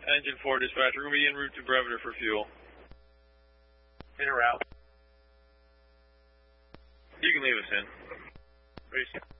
Engine 4 dispatch, we're going to be en route to Breveter for fuel. In or out? You can leave us in. Appreciate it.